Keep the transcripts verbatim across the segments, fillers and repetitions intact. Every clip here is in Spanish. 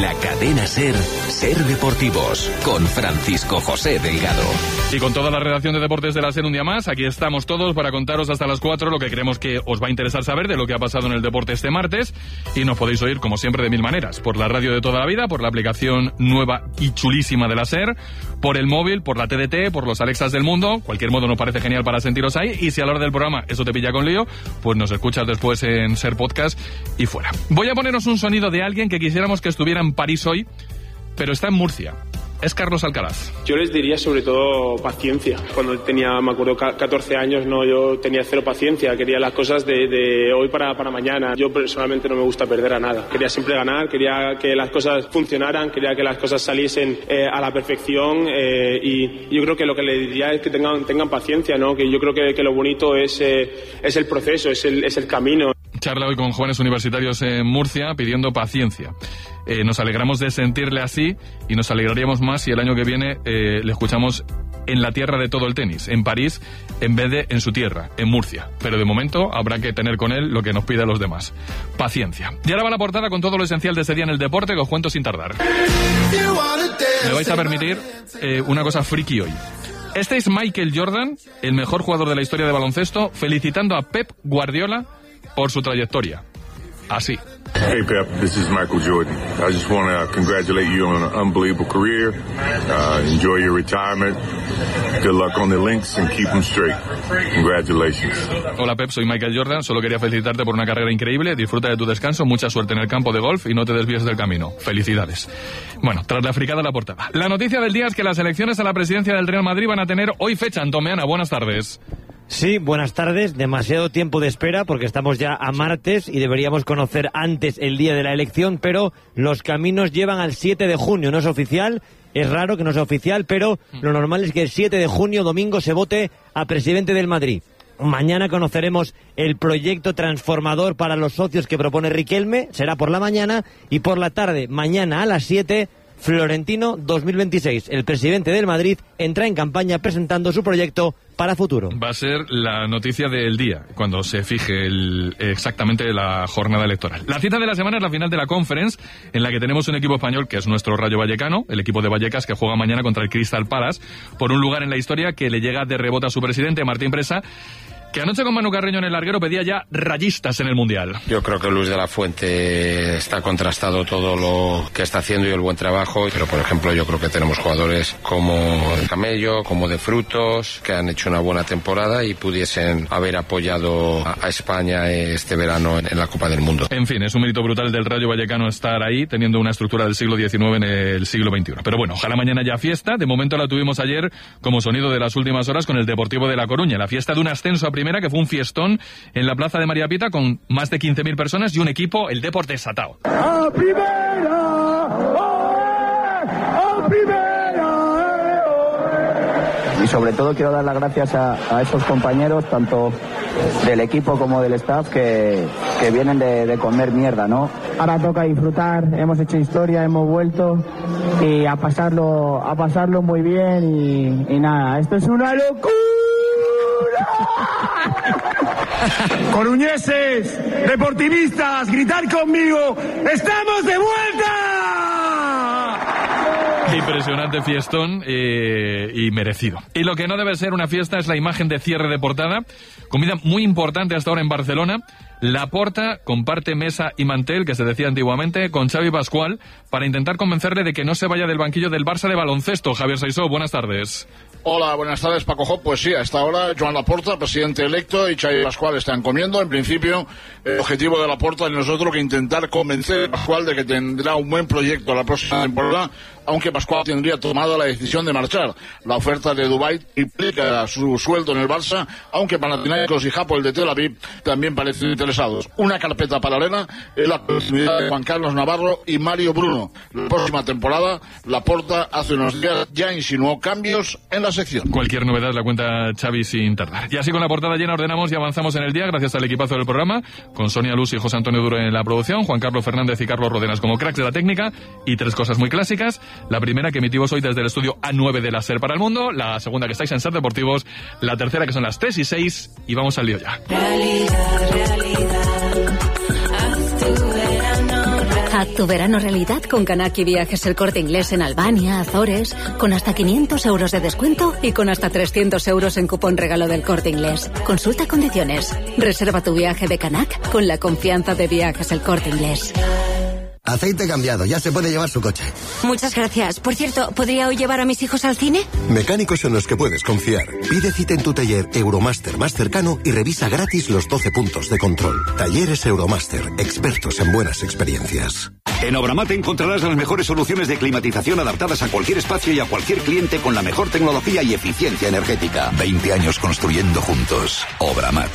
la cadena SER, SER Deportivos, con Francisco José Delgado. Y con toda la redacción de Deportes de la SER un día más, aquí estamos todos para contaros hasta las cuatro lo que creemos que os va a interesar saber de lo que ha pasado en el deporte este martes. Y nos podéis oír, como siempre, de mil maneras. Por la radio de toda la vida, por la aplicación nueva y chulísima de la SER, por el móvil, por la T D T, por los Alexas del mundo. Cualquier modo nos parece genial para sentiros ahí. Y si a la hora del programa eso te pilla con lío, pues nos escuchas después en SER Podcast y fuera. Voy a poneros un sonido de alguien que quisiéramos que estuviera en París hoy, pero está en Murcia. Es Carlos Alcaraz. Yo les diría sobre todo paciencia. Cuando tenía, me acuerdo, catorce años, no, yo tenía cero paciencia. Quería las cosas de, de hoy para, para mañana. Yo personalmente no me gusta perder a nada. Quería siempre ganar, quería que las cosas funcionaran, quería que las cosas saliesen eh, a la perfección eh, y yo creo que lo que les diría es que tengan, tengan paciencia, ¿no? Que yo creo que, que lo bonito es, eh, es el proceso, es el, es el camino. Charla hoy con jóvenes universitarios en Murcia pidiendo paciencia. Eh, nos alegramos de sentirle así y nos alegraríamos más si el año que viene eh, le escuchamos en la tierra de todo el tenis, en París, en vez de en su tierra, en Murcia. Pero de momento habrá que tener con él lo que nos pide a los demás. Paciencia. Y ahora va la portada con todo lo esencial de ese día en el deporte que os cuento sin tardar. Me vais a permitir eh, una cosa friki hoy. Este es Michael Jordan, el mejor jugador de la historia de baloncesto, felicitando a Pep Guardiola por su trayectoria. Así. Hey Pep, this is Michael Jordan. I just want to congratulate you on an unbelievable career. Uh, enjoy your retirement. Good luck on the links and keep them straight. Congratulations. Hola Pep, soy Michael Jordan. Solo quería felicitarte por una carrera increíble. Disfruta de tu descanso, mucha suerte en el campo de golf y no te desvíes del camino. Felicidades. Bueno, tras la fricada la portada. La noticia del día es que las elecciones a la presidencia del Real Madrid van a tener hoy fecha. Antomeana, buenas tardes. Sí, buenas tardes. Demasiado tiempo de espera porque estamos ya a martes y deberíamos conocer antes el día de la elección, pero los caminos llevan al siete de junio. No es oficial, es raro que no sea oficial, pero lo normal es que el siete de junio, domingo, se vote a presidente del Madrid. Mañana conoceremos el proyecto transformador para los socios que propone Riquelme, será por la mañana, y por la tarde, mañana a las siete, Florentino dos mil veintiséis. El presidente del Madrid entra en campaña presentando su proyecto para futuro. Va a ser la noticia del día, cuando se fije el, exactamente la jornada electoral. La cita de la semana es la final de la Conference, en la que tenemos un equipo español que es nuestro Rayo Vallecano, el equipo de Vallecas, que juega mañana contra el Crystal Palace, por un lugar en la historia que le llega de rebote a su presidente, Martín Presa, que anoche con Manu Carreño en el larguero pedía ya rayistas en el Mundial. Yo creo que Luis de la Fuente está contrastado todo lo que está haciendo y el buen trabajo, pero por ejemplo yo creo que tenemos jugadores como el Camello, como de Frutos, que han hecho una buena temporada y pudiesen haber apoyado a, a España este verano en, en la Copa del Mundo. En fin, es un mérito brutal del Rayo Vallecano estar ahí, teniendo una estructura del siglo diecinueve en el siglo veintiuno. Pero bueno, ojalá mañana ya fiesta. De momento la tuvimos ayer como sonido de las últimas horas con el Deportivo de La Coruña, la fiesta de un ascenso a primera, que fue un fiestón en la plaza de María Pita con más de quince mil personas y un equipo, el Depor desatado. ¡A primera! ¡A primera! Y sobre todo quiero dar las gracias a, a esos compañeros, tanto del equipo como del staff, que, que vienen de, de comer mierda, ¿no? Ahora toca disfrutar, hemos hecho historia, hemos vuelto y a pasarlo, a pasarlo muy bien y, y nada, esto es una locura. Coruñeses, deportivistas, gritar conmigo, ¡estamos de vuelta! Impresionante fiestón eh, y merecido. Y lo que no debe ser una fiesta es la imagen de cierre de portada. Comida muy importante hasta ahora en Barcelona. Laporta comparte mesa y mantel, que se decía antiguamente, con Xavi Pascual para intentar convencerle de que no se vaya del banquillo del Barça de baloncesto. Javier Saisó, buenas tardes. Hola, buenas tardes, Paco Job. Pues sí, hasta ahora Joan Laporta, presidente electo, y Xavi Pascual están comiendo. En principio, el objetivo de Laporta no es otro que intentar convencer a Pascual de que tendrá un buen proyecto la próxima temporada, aunque Pascual tendría tomado la decisión de marchar. La oferta de Dubái implica su sueldo en el Barça, aunque Panathinaikos y Hapoel de Tel Aviv también parecen interesados. Una carpeta paralela es la continuidad de Juan Carlos Navarro y Mario Bruno. La próxima temporada, Laporta hace unos días ya insinuó cambios en la sección. Cualquier novedad la cuenta Xavi sin tardar. Y así con la portada llena ordenamos y avanzamos en el día, gracias al equipazo del programa, con Sonia Luz y José Antonio Duro en la producción, Juan Carlos Fernández y Carlos Rodenas como cracks de la técnica, y tres cosas muy clásicas. La primera, que emitimos hoy desde el estudio A nueve de la SER para el mundo. La segunda, que estáis en SER Deportivos. La tercera, que son las tres y seis. Y vamos al lío ya. Realidad, realidad. Haz tu verano realidad con Canaki Viajes El Corte Inglés en Albania, Azores, con hasta quinientos euros de descuento y con hasta trescientos euros en cupón regalo del Corte Inglés. Consulta condiciones. Reserva tu viaje de Canac con la confianza de Viajes El Corte Inglés. Aceite cambiado, ya se puede llevar su coche. Muchas gracias. Por cierto, ¿podría hoy llevar a mis hijos al cine? Mecánicos en los que puedes confiar. Pide cita en tu taller Euromaster más cercano y revisa gratis los doce puntos de control. Talleres Euromaster, expertos en buenas experiencias. En Obramat encontrarás las mejores soluciones de climatización adaptadas a cualquier espacio y a cualquier cliente con la mejor tecnología y eficiencia energética. veinte años construyendo juntos. Obramat.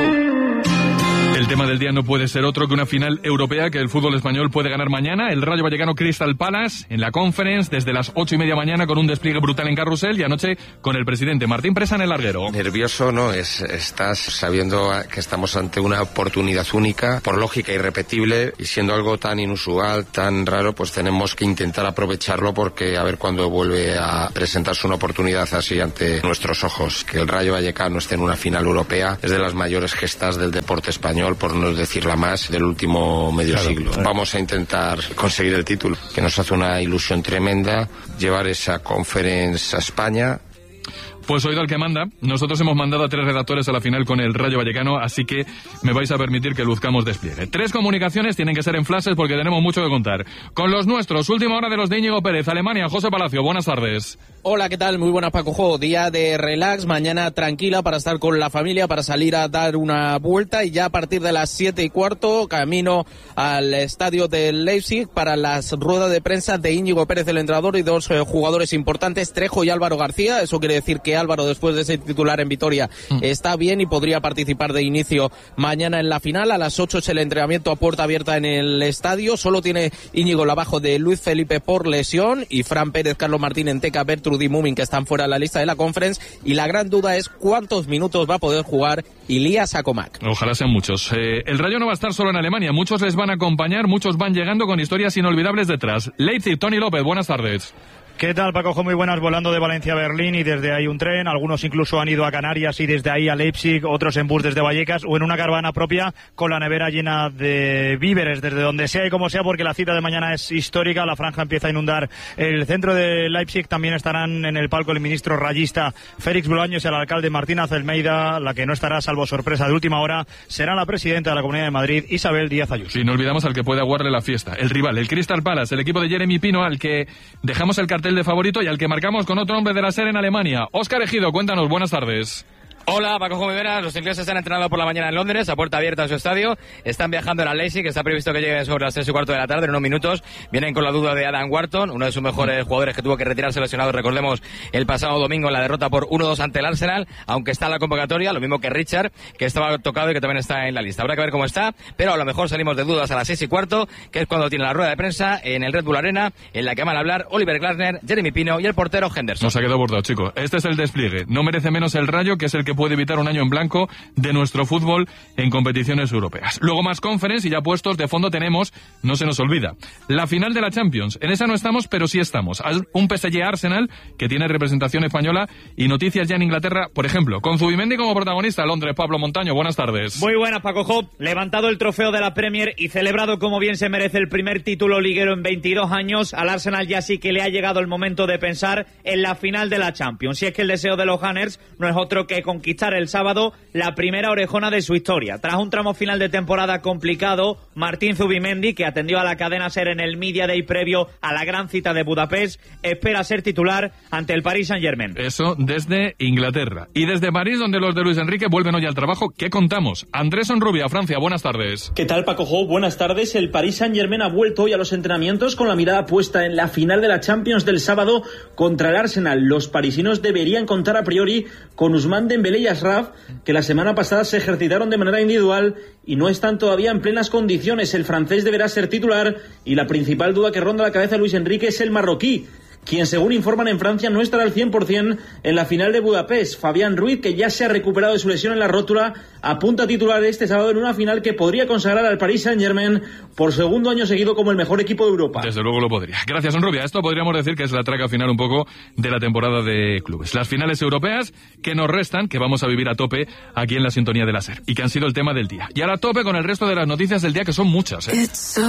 El tema del día no puede ser otro que una final europea que el fútbol español puede ganar mañana. El Rayo Vallecano Crystal Palace en la Conference desde las ocho y media mañana con un despliegue brutal en carrusel y anoche con el presidente Martín Presa en el larguero. Nervioso no es, estás sabiendo que estamos ante una oportunidad única, por lógica irrepetible, y siendo algo tan inusual, tan raro, pues tenemos que intentar aprovecharlo porque a ver cuándo vuelve a presentarse una oportunidad así ante nuestros ojos. Que el Rayo Vallecano esté en una final europea es de las mayores gestas del deporte español, por no decir la más, del último medio claro, siglo. Claro. Vamos a intentar conseguir el título, que nos hace una ilusión tremenda, llevar esa conferencia a España. Pues oído al que manda, nosotros hemos mandado a tres redactores a la final con el Rayo Vallecano, así que me vais a permitir que luzcamos despliegue. Tres comunicaciones tienen que ser en flashes porque tenemos mucho que contar. Con los nuestros, última hora de los de Íñigo Pérez, Alemania, José Palacio, buenas tardes. Hola, ¿qué tal? Muy buenas, Paco Jo. Día de relax, mañana tranquila para estar con la familia, para salir a dar una vuelta y ya a partir de las siete y cuarto, camino al estadio del Leipzig para las ruedas de prensa de Íñigo Pérez, el entrenador, y dos eh, jugadores importantes, Trejo y Álvaro García. Eso quiere decir que Álvaro, después de ese titular en Vitoria, mm. está bien y podría participar de inicio mañana en la final. A las ocho es el entrenamiento a puerta abierta en el estadio. Solo tiene Íñigo el abajo de Luis Felipe por lesión y Fran Pérez, Carlos Martín, Enteca, Bertrud y Mumin, que están fuera de la lista de la Conference. Y la gran duda es cuántos minutos va a poder jugar Ilías Akomak. Ojalá sean muchos. Eh, el Rayo no va a estar solo en Alemania. Muchos les van a acompañar, muchos van llegando con historias inolvidables detrás. Leipzig, Tony López, buenas tardes. ¿Qué tal, Paco? Muy buenas, volando de Valencia a Berlín y desde ahí un tren. Algunos incluso han ido a Canarias y desde ahí a Leipzig, otros en bus desde Vallecas o en una caravana propia con la nevera llena de víveres desde donde sea y como sea, porque la cita de mañana es histórica. La franja empieza a inundar el centro de Leipzig. También estarán en el palco el ministro rayista Félix Bolaños y el alcalde Martín Azelmeida. La que no estará, salvo sorpresa de última hora, será la presidenta de la Comunidad de Madrid, Isabel Díaz Ayuso. Y no olvidamos al que puede aguarle la fiesta, el rival, el Crystal Palace, el equipo de Jeremy Pino, al que dejamos el cartel de favorito y al que marcamos con otro hombre de la SER en Alemania. Óscar Ejido, cuéntanos, buenas tardes. Hola, Paco Joveveras. Los ingleses están entrenando por la mañana en Londres, a puerta abierta en su estadio. Están viajando en la Leipzig, que está previsto que lleguen sobre las tres y cuarto de la tarde, en unos minutos. Vienen con la duda de Adam Wharton, uno de sus mejores jugadores que tuvo que retirarse lesionado, recordemos, el pasado domingo en la derrota por uno dos ante el Arsenal, aunque está en la convocatoria, lo mismo que Richard, que estaba tocado y que también está en la lista. Habrá que ver cómo está, pero a lo mejor salimos de dudas a las seis y cuarto, que es cuando tiene la rueda de prensa en el Red Bull Arena, en la que van a hablar Oliver Glasner, Jeremy Pino y el portero Henderson. Nos ha quedado bordado, chicos. Este es el despliegue. No merece menos el Rayo, que es el que puede evitar un año en blanco de nuestro fútbol en competiciones europeas. Luego más Conference y ya puestos de fondo tenemos, no se nos olvida, la final de la Champions. En esa no estamos, pero sí estamos. Un P S G Arsenal que tiene representación española y noticias ya en Inglaterra, por ejemplo, con Zubimendi como protagonista. Londres, Pablo Montaño, buenas tardes. Muy buenas, Paco Job. Levantado el trofeo de la Premier y celebrado como bien se merece el primer título liguero en veintidós años, al Arsenal ya sí que le ha llegado el momento de pensar en la final de la Champions. Si es que el deseo de los Gunners no es otro que conquistar el sábado la primera orejona de su historia. Tras un tramo final de temporada complicado, Martín Zubimendi, que atendió a la cadena SER en el Media Day previo a la gran cita de Budapest, espera ser titular ante el Paris Saint-Germain. Eso desde Inglaterra. Y desde París, donde los de Luis Enrique vuelven hoy al trabajo, ¿qué contamos? Andrés Onrubia, Francia, buenas tardes. ¿Qué tal, Paco Jo? Buenas tardes. El Paris Saint-Germain ha vuelto hoy a los entrenamientos con la mirada puesta en la final de la Champions del sábado contra el Arsenal. Los parisinos deberían contar a priori con Ousmane Dembélé y Ashraf, que la semana pasada se ejercitaron de manera individual y no están todavía en plenas condiciones. El francés deberá ser titular y la principal duda que ronda la cabeza de Luis Enrique es el marroquí, quien según informan en Francia no estará al cien por ciento en la final de Budapest. Fabián Ruiz, que ya se ha recuperado de su lesión en la rótula, apunta a titular este sábado en una final que podría consagrar al Paris Saint-Germain por segundo año seguido como el mejor equipo de Europa. Desde luego lo podría. Gracias, Onrubia. Esto podríamos decir que es la traca final un poco de la temporada de clubes. Las finales europeas que nos restan, que vamos a vivir a tope aquí en la sintonía de la SER y que han sido el tema del día. Y ahora a tope con el resto de las noticias del día, que son muchas, ¿eh?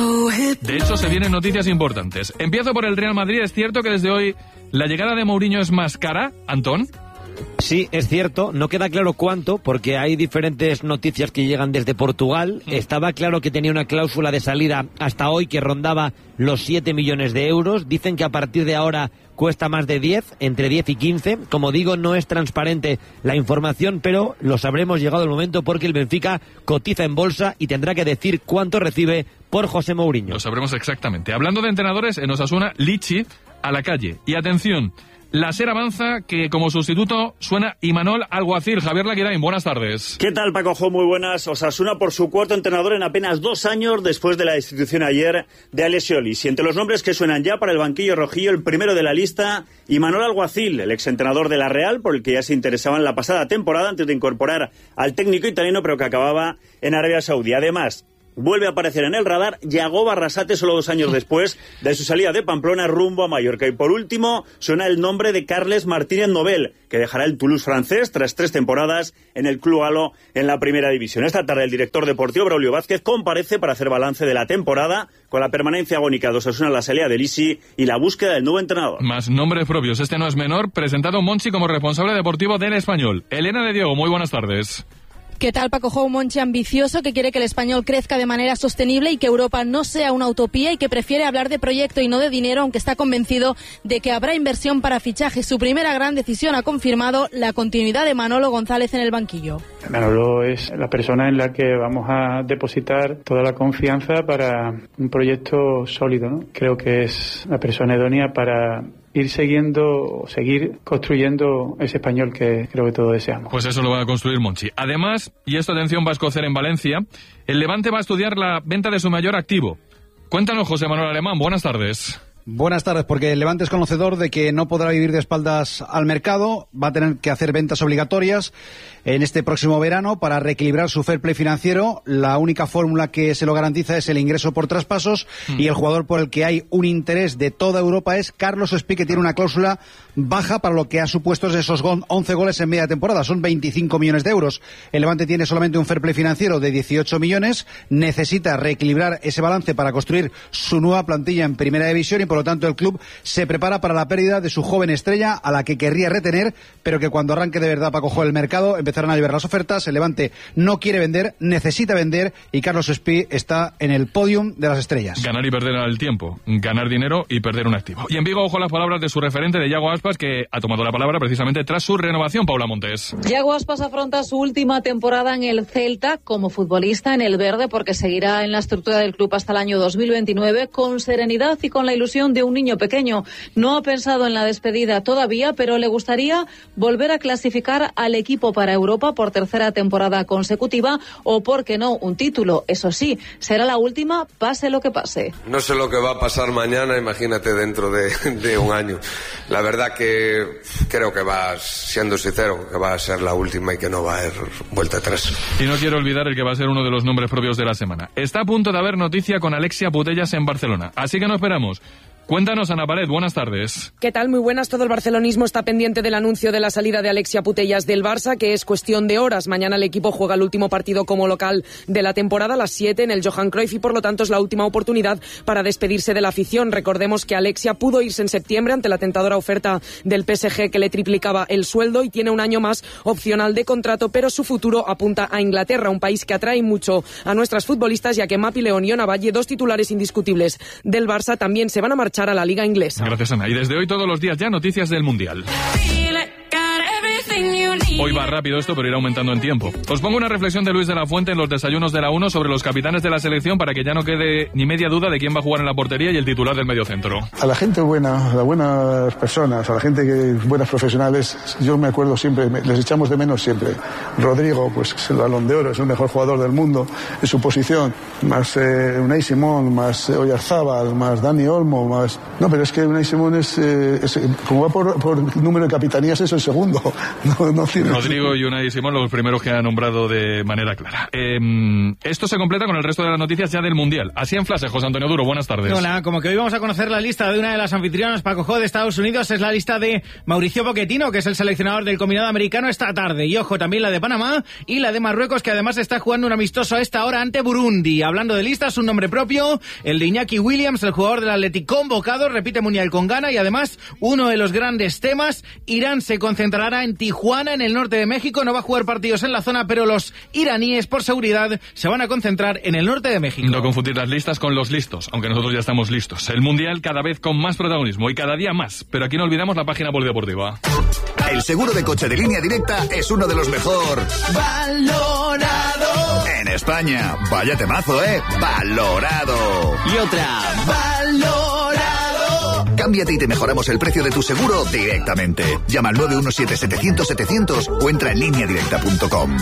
De hecho, se vienen noticias importantes. Empiezo por el Real Madrid. Es cierto que desde hoy la llegada de Mourinho es más cara, Antón. Sí, es cierto, no queda claro cuánto, porque hay diferentes noticias que llegan desde Portugal. Mm. Estaba claro que tenía una cláusula de salida hasta hoy que rondaba los siete millones de euros. Dicen que a partir de ahora cuesta más de diez, entre diez y quince. Como digo, no es transparente la información, pero lo sabremos llegado el momento, porque el Benfica cotiza en bolsa y tendrá que decir cuánto recibe por José Mourinho. Lo sabremos exactamente. Hablando de entrenadores, en Osasuna, Lichi a la calle. Y atención, la SER avanza que como sustituto suena Imanol Alguacil. Javier Laquirain, buenas tardes. ¿Qué tal, Paco Jo? Muy buenas. Osasuna por su cuarto entrenador en apenas dos años después de la destitución ayer de Alessio Lisi. Entre los nombres que suenan ya para el banquillo rojillo, el primero de la lista, Imanol Alguacil, el exentrenador de la Real, por el que ya se interesaba en la pasada temporada antes de incorporar al técnico italiano, pero que acababa en Arabia Saudí. Además, vuelve a aparecer en el radar Yago Barrasate solo dos años después de su salida de Pamplona rumbo a Mallorca. Y por último suena el nombre de Carles Martínez Nobel, que dejará el Toulouse francés tras tres temporadas en el Club Galo en la primera división. Esta tarde el director deportivo Braulio Vázquez comparece para hacer balance de la temporada con la permanencia agónica de Osasuna en la salida de Lisi y la búsqueda del nuevo entrenador. Más nombres propios, este no es menor, presentado Monchi como responsable deportivo del Español. Elena de Diego, muy buenas tardes. ¿Qué tal, Paco Jo? Un Monchi ambicioso que quiere que el Español crezca de manera sostenible y que Europa no sea una utopía, y que prefiere hablar de proyecto y no de dinero, aunque está convencido de que habrá inversión para fichajes. Su primera gran decisión ha confirmado la continuidad de Manolo González en el banquillo. Manolo es la persona en la que vamos a depositar toda la confianza para un proyecto sólido, ¿no? Creo que es la persona idónea para ir siguiendo o seguir construyendo ese Español que creo que todos deseamos. Pues eso lo va a construir Monchi. Además, y esto atención va a escocer en Valencia, el Levante va a estudiar la venta de su mayor activo. Cuéntanos, José Manuel Alemán, buenas tardes. Buenas tardes, porque el Levante es conocedor de que no podrá vivir de espaldas al mercado, va a tener que hacer ventas obligatorias en este próximo verano para reequilibrar su fair play financiero. La única fórmula que se lo garantiza es el ingreso por traspasos, mm. y el jugador por el que hay un interés de toda Europa es Carlos Espí, que tiene una cláusula baja para lo que ha supuesto esos once goles en media temporada, son veinticinco millones de euros. El Levante tiene solamente un fair play financiero de dieciocho millones, necesita reequilibrar ese balance para construir su nueva plantilla en primera división, y por lo tanto el club se prepara para la pérdida de su joven estrella, a la que querría retener, pero que cuando arranque de verdad Paco Jo el mercado empezarán a llover las ofertas. El Levante no quiere vender, necesita vender, y Carlos Espí está en el podium de las estrellas. Ganar y perder al tiempo, ganar dinero y perder un activo. Y en Vigo, ojo las palabras de su referente, de Yago Aspas, que ha tomado la palabra precisamente tras su renovación. Paula Montes. Yago Aspas afronta su última temporada en el Celta como futbolista en el verde, porque seguirá en la estructura del club hasta el año dos mil veintinueve con serenidad y con la ilusión de un niño pequeño. No ha pensado en la despedida todavía, pero le gustaría volver a clasificar al equipo para Europa por tercera temporada consecutiva, o, por qué no, un título. Eso sí, será la última, pase lo que pase. No sé lo que va a pasar mañana, imagínate dentro de, de un año. La verdad que creo que va, siendo sincero, que va a ser la última y que no va a haber vuelta atrás. Y no quiero olvidar el que va a ser uno de los nombres propios de la semana. Está a punto de haber noticia con Alexia Putellas en Barcelona, así que no esperamos. Cuéntanos, Ana Pared, buenas tardes. ¿Qué tal? Muy buenas. Todo el barcelonismo está pendiente del anuncio de la salida de Alexia Putellas del Barça, que es cuestión de horas. Mañana el equipo juega el último partido como local de la temporada a las siete en el Johan Cruyff, y por lo tanto es la última oportunidad para despedirse de la afición. Recordemos que Alexia pudo irse en septiembre ante la tentadora oferta del P S G, que le triplicaba el sueldo, y tiene un año más opcional de contrato, pero su futuro apunta a Inglaterra, un país que atrae mucho a nuestras futbolistas, ya que Mapi León y Ona Valle, dos titulares indiscutibles del Barça, también se van a marchar a la Liga Inglesa. Gracias, Ana. Y desde hoy todos los días ya noticias del Mundial. Hoy va rápido esto, pero irá aumentando en tiempo. Os pongo una reflexión de Luis de la Fuente en los desayunos de la uno sobre los capitanes de la selección para que ya no quede ni media duda de quién va a jugar en la portería y el titular del mediocentro. A la gente buena, a las buenas personas, a la gente que buenas profesionales, yo me acuerdo siempre, les echamos de menos siempre. Rodrigo, pues es el Balón de Oro, es el mejor jugador del mundo en su posición, más eh, Unai Simón, más eh, Oyarzábal, más Dani Olmo, más... No, pero es que Unai Simón es, eh, es como va por, por número de capitanías, es el segundo. No, no tiene... Rodrigo y Unai Simón, los primeros que ha nombrado de manera clara. Eh, esto se completa con el resto de las noticias ya del Mundial. Así en flash, José Antonio Duro, buenas tardes. Hola, como que hoy vamos a conocer la lista de una de las anfitrionas, Paco Jo, de Estados Unidos. Es la lista de Mauricio Pochettino, que es el seleccionador del combinado americano esta tarde. Y ojo, también la de Panamá y la de Marruecos, que además está jugando un amistoso a esta hora ante Burundi. Hablando de listas, un nombre propio, el de Iñaki Williams, el jugador del Athletic convocado, repite Mundial con Ghana. Y además, uno de los grandes temas, Irán se concentrará en Tijuana, en el norte de México. No va a jugar partidos en la zona, pero los iraníes, por seguridad, se van a concentrar en el norte de México. No confundir las listas con los listos, aunque nosotros ya estamos listos. El Mundial cada vez con más protagonismo y cada día más, pero aquí no olvidamos la página polideportiva. El seguro de coche de Línea Directa es uno de los mejor valorado en España. Vaya temazo, ¿eh? Valorado. Y otra, valorado. Cámbiate y te mejoramos el precio de tu seguro directamente. Llama al nueve uno siete setecientos setecientos o entra en línea directa punto com.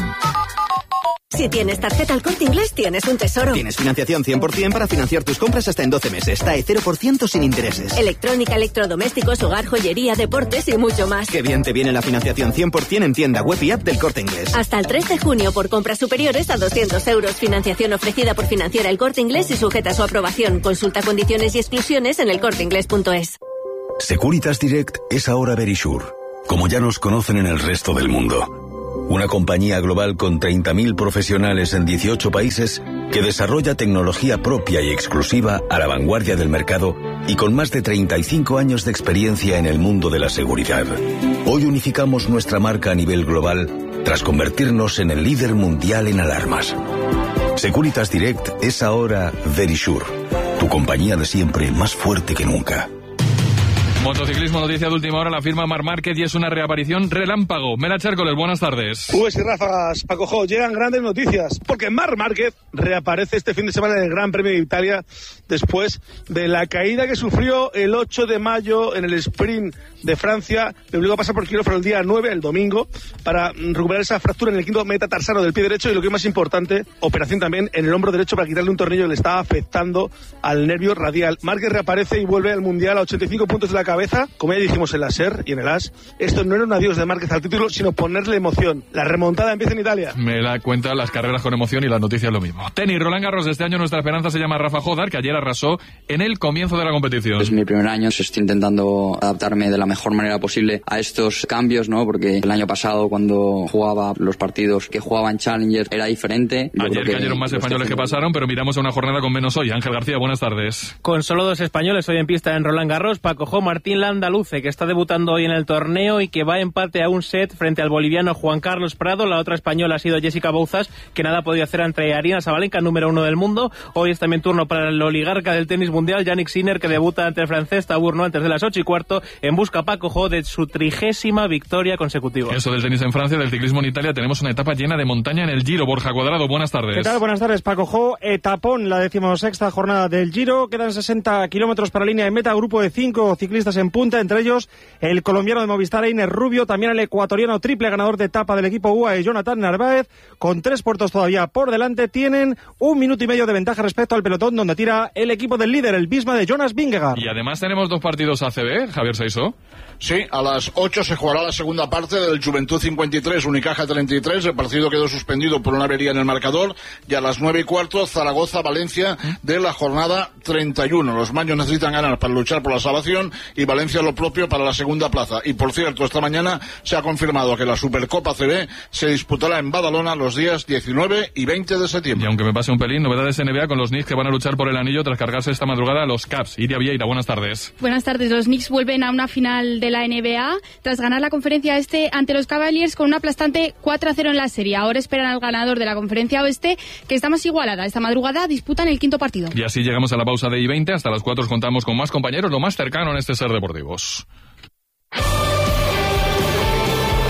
Si tienes tarjeta El Corte Inglés, tienes un tesoro. Tienes financiación cien por ciento para financiar tus compras hasta en doce meses. T A E cero por ciento sin intereses. Electrónica, electrodomésticos, hogar, joyería, deportes y mucho más. Qué bien te viene la financiación cien por ciento en tienda web y app del Corte Inglés. Hasta el tres de junio por compras superiores a doscientos euros. Financiación ofrecida por Financiera El Corte Inglés y sujeta a su aprobación. Consulta condiciones y exclusiones en el corte inglés punto es. Securitas Direct es ahora Verisure, como ya nos conocen en el resto del mundo. Una compañía global con treinta mil profesionales en dieciocho países que desarrolla tecnología propia y exclusiva a la vanguardia del mercado y con más de treinta y cinco años de experiencia en el mundo de la seguridad. Hoy unificamos nuestra marca a nivel global tras convertirnos en el líder mundial en alarmas. Securitas Direct es ahora Verisure, tu compañía de siempre más fuerte que nunca. Motociclismo, noticia de última hora, la firma Marc Márquez y es una reaparición relámpago. Mela Chércoles, buenas tardes. Pues y ráfagas, Paco Jo, llegan grandes noticias, porque Marc Márquez reaparece este fin de semana en el Gran Premio de Italia después de la caída que sufrió el ocho de mayo en el sprint de Francia. Le obligó a pasar por quirófano el día nueve, el domingo, para recuperar esa fractura en el quinto metatarsano del pie derecho y, lo que es más importante, operación también en el hombro derecho para quitarle un tornillo que le estaba afectando al nervio radial. Márquez reaparece y vuelve al Mundial a ochenta y cinco puntos de la cabeza, como ya dijimos en la SER y en el AS. Esto no era un adiós de Márquez al título, sino ponerle emoción. La remontada empieza en Italia. Me la cuenta las carreras con emoción y las noticias lo mismo. Tenis, Roland Garros de este año, nuestra esperanza se llama Rafa Jodar, que ayer arrasó en el comienzo de la competición. Es mi primer año, estoy intentando adaptarme de la mejor manera posible a estos cambios, ¿no? Porque el año pasado, cuando jugaba los partidos que jugaba en Challenger, era diferente. Yo ayer creo que cayeron más españoles que pasaron, pero miramos a una jornada con menos hoy. Ángel García, buenas tardes. Con solo dos españoles hoy en pista en Roland Garros, Paco Jo, Martín Landaluce, que está debutando hoy en el torneo y que va a empate a un set frente al boliviano Juan Carlos Prado. La otra española ha sido Jessica Bouzas, que nada ha podido hacer ante Aryna Sabalenka, número uno del mundo. Hoy es también turno para el oligarca del tenis mundial, Jannik Sinner, que debuta ante el francés Taburno antes de las ocho y cuarto, en busca, Paco Jo, de su trigésima victoria consecutiva. Eso del tenis en Francia, del ciclismo en Italia. Tenemos una etapa llena de montaña en el Giro. Borja Cuadrado, buenas tardes. ¿Qué tal? Buenas tardes, Paco Jo. Etapón, la decimosexta jornada del Giro. Quedan sesenta kilómetros para línea de meta. Grupo de cinco ciclistas en punta, entre ellos el colombiano de Movistar, Einer Rubio, también el ecuatoriano triple ganador de etapa del equipo U A E, Jonathan Narváez, con tres puertos todavía por delante. Tienen un minuto y medio de ventaja respecto al pelotón, donde tira el equipo del líder, el Visma de Jonas Vingegaard. Y además tenemos dos partidos A C B, Javier Saiso. Sí, a las ocho se jugará la segunda parte del Juventud cincuenta y tres, Unicaja treinta y tres. El partido quedó suspendido por una avería en el marcador. Y a las nueve y cuarto, Zaragoza-Valencia de la jornada treinta y uno. Los maños necesitan ganar para luchar por la salvación y Valencia lo propio para la segunda plaza. Y por cierto, esta mañana se ha confirmado que la Supercopa C B se disputará en Badalona los días diecinueve y veinte de septiembre. Y aunque me pase un pelín, novedades N B A con los Knicks, que van a luchar por el anillo tras cargarse esta madrugada a los Cavs. Iria Vieira, buenas tardes. Buenas tardes. Los Knicks vuelven a una final de la N B A tras ganar la conferencia este ante los Cavaliers con un aplastante cuatro a cero en la serie. Ahora esperan al ganador de la conferencia oeste, que está más igualada. Esta madrugada disputan el quinto partido. Y así llegamos a la pausa de I veinte. Hasta las cuatro contamos con más compañeros, lo más cercano en este Ser Deportivos.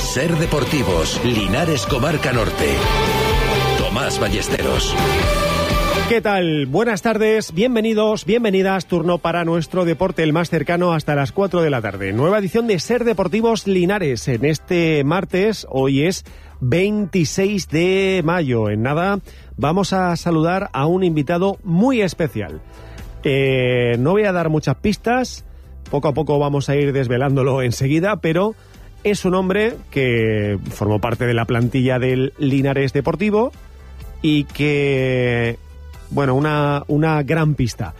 Ser Deportivos, Linares Comarca Norte. Tomás Ballesteros. ¿Qué tal? Buenas tardes, bienvenidos, bienvenidas. Turno para nuestro deporte, el más cercano, hasta las cuatro de la tarde. Nueva edición de Ser Deportivos Linares en este martes. Hoy es veintiséis de mayo. En nada vamos a saludar a un invitado muy especial. Eh, no voy a dar muchas pistas, poco a poco vamos a ir desvelándolo enseguida, pero es un hombre que formó parte de la plantilla del Linares Deportivo y que... Bueno, una, una gran pista.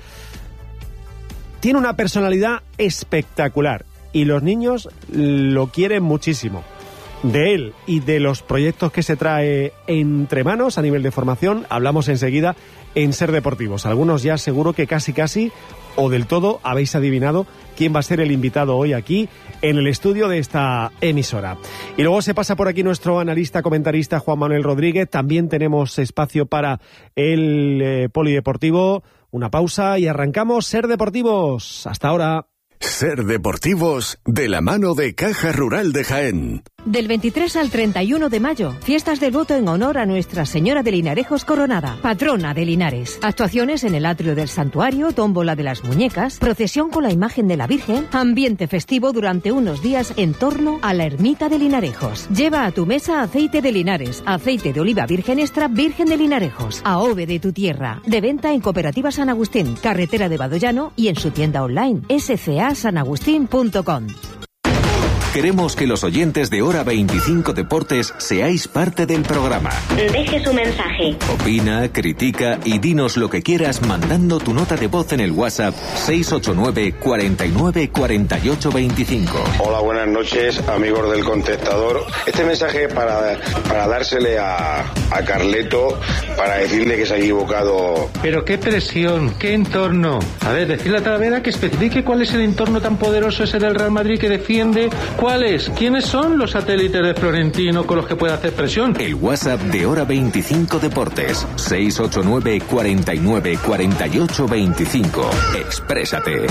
Tiene una personalidad espectacular y los niños lo quieren muchísimo. De él y de los proyectos que se trae entre manos a nivel de formación hablamos enseguida en Ser Deportivos. Algunos ya seguro que casi casi o del todo habéis adivinado quién va a ser el invitado hoy aquí en el estudio de esta emisora. Y luego se pasa por aquí nuestro analista, comentarista Juan Manuel Rodríguez. También tenemos espacio para el eh, polideportivo. Una pausa y arrancamos Ser Deportivos. Hasta ahora. Ser Deportivos, de la mano de Caja Rural de Jaén. Del veintitrés al treinta y uno de mayo, fiestas del voto en honor a Nuestra Señora de Linarejos Coronada, patrona de Linares. Actuaciones en el atrio del santuario, tómbola de las muñecas, procesión con la imagen de la Virgen, ambiente festivo durante unos días en torno a la ermita de Linarejos. Lleva a tu mesa aceite de Linares, aceite de oliva virgen extra virgen de Linarejos, AOVE de tu tierra. De venta en Cooperativa San Agustín, carretera de Badollano y en su tienda online s c a san agustín punto com. Queremos que los oyentes de Hora veinticinco Deportes seáis parte del programa. Deje su mensaje. Opina, critica y dinos lo que quieras mandando tu nota de voz en el WhatsApp seis ocho nueve, cuarenta y nueve, cuarenta y ocho veinticinco. Hola, buenas noches, amigos del contestador. Este mensaje para, para dársele a, a Carleto para decirle que se ha equivocado. Pero qué presión, qué entorno. A ver, decirle a Talavera que especifique cuál es el entorno tan poderoso ese del Real Madrid que defiende. ¿Cuáles? ¿Quiénes son los satélites de Florentino con los que puede hacer presión? El WhatsApp de Hora veinticinco Deportes, seis ocho nueve, cuarenta y nueve, cuarenta y ocho veinticinco. Exprésate.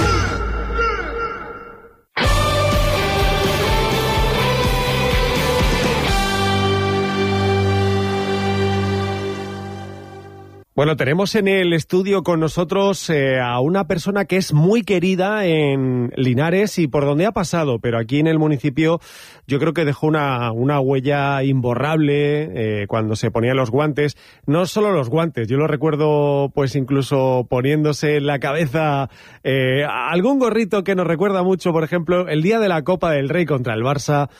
Bueno, tenemos en el estudio con nosotros eh, a una persona que es muy querida en Linares y por donde ha pasado, pero aquí en el municipio yo creo que dejó una, una huella imborrable eh, cuando se ponía los guantes. No solo los guantes, yo lo recuerdo pues incluso poniéndose en la cabeza eh, algún gorrito que nos recuerda mucho, por ejemplo, el día de la Copa del Rey contra el Barça.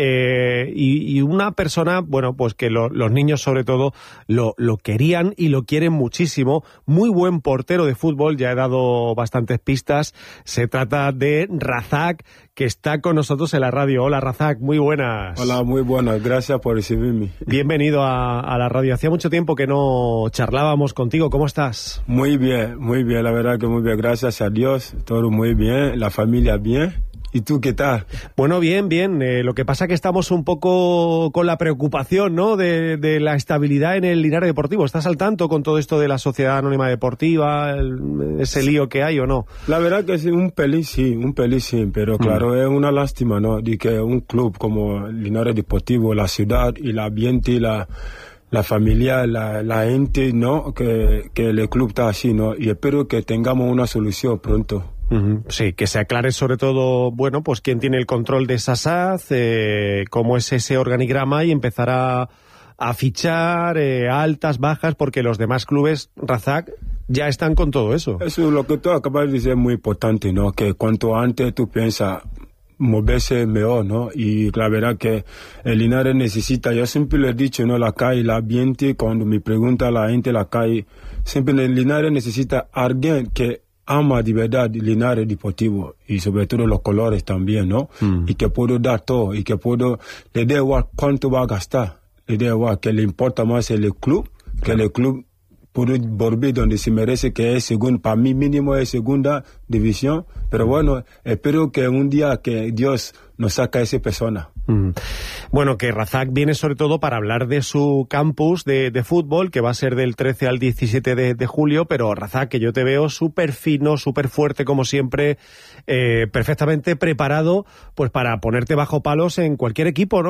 Eh, y, y una persona, bueno, pues que lo, los niños sobre todo lo, lo querían y lo quieren muchísimo. Muy buen portero de fútbol, ya he dado bastantes pistas. Se trata de Razak, que está con nosotros en la radio. Hola Razak, muy buenas. Hola, muy buenas, gracias por recibirme. Bienvenido a, a la radio. Hacía mucho tiempo que no charlábamos contigo, ¿cómo estás? Muy bien, muy bien, la verdad que muy bien, gracias a Dios, todo muy bien, la familia bien. ¿Y tú qué tal? Bueno, bien, bien. Eh, lo que pasa que estamos un poco con la preocupación, ¿no?, de, de la estabilidad en el Linares Deportivo. ¿Estás al tanto con todo esto de la Sociedad Anónima Deportiva, el, ese lío que hay o no? La verdad que sí, un pelín sí, un pelín sí, pero claro, mm. es una lástima, ¿no?, de que un club como Linares Deportivo, la ciudad y el ambiente y la... la familia, la, la gente, ¿no?, que, que el club está así, ¿no? Y espero que tengamos una solución pronto. Uh-huh. Sí, que se aclare sobre todo, bueno, pues quién tiene el control de esa S A Z, eh, cómo es ese organigrama y empezar a, a fichar eh, altas, bajas, porque los demás clubes, Razak, ya están con todo eso. Eso es lo que tú acabas de decir, es muy importante, ¿no? Que cuanto antes tú piensas moverse mejor, ¿no? Y la verdad que el Linares necesita, yo siempre le he dicho, ¿no?, la calle, el ambiente, cuando me pregunta la gente la calle, siempre el Linares necesita alguien que ama de verdad Linares Deportivo y sobre todo los colores también, ¿no? Mm. Y que puedo dar todo y que puedo, le da igual cuánto va a gastar, le da igual, que le importa más el club, que el club puede volver donde se merece, que es segundo, para mí mínimo es segunda división, pero bueno, espero que un día que Dios nos saca a esa persona. Mm. Bueno, que Razak viene sobre todo para hablar de su campus de, de fútbol, que va a ser del trece al diecisiete de, de julio, pero Razak, que yo te veo súper fino, súper fuerte como siempre, eh, perfectamente preparado pues para ponerte bajo palos en cualquier equipo, ¿no?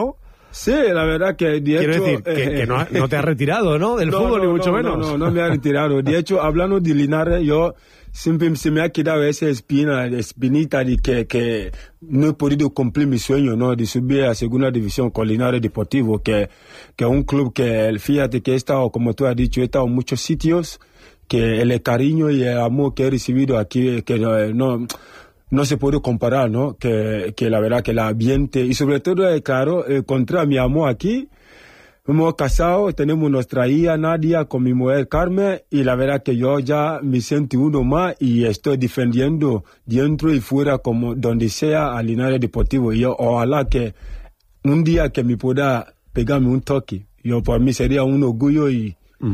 Sí, la verdad que de Quiero hecho, decir, que, eh, que no, no te has retirado, ¿no? Del no, fútbol, no, ni mucho no, menos. No, no, no me he retirado. De hecho, hablando de Linares, yo siempre se me ha quedado esa espina, espinita de que, que no he podido cumplir mi sueño, ¿no? De subir a segunda división con Linares Deportivo, que que un club que, fíjate que he estado, como tú has dicho, he estado en muchos sitios, que el cariño y el amor que he recibido aquí, que no, no, no se puede comparar, ¿no? Que, que la verdad que el ambiente, y sobre todo, eh, claro, encontré a mi amor aquí. Hemos casado, tenemos nuestra hija Nadia con mi mujer Carmen, y la verdad que yo ya me siento uno más y estoy defendiendo dentro y fuera, como donde sea, a Linares Deportivo. Y yo, ojalá que un día que me pueda pegarme un toque, yo por mí sería un orgullo y mm.